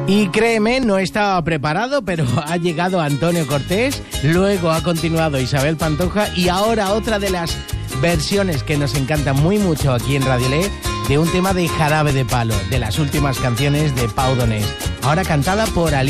Y créeme, no estaba preparado, pero ha llegado Antonio Cortés, luego ha continuado Isabel Pantoja y ahora otra de las versiones que nos encanta muy mucho aquí en Radio Le, de un tema de Jarabe de Palo, de las últimas canciones de Pau Donés, ahora cantada por Ali.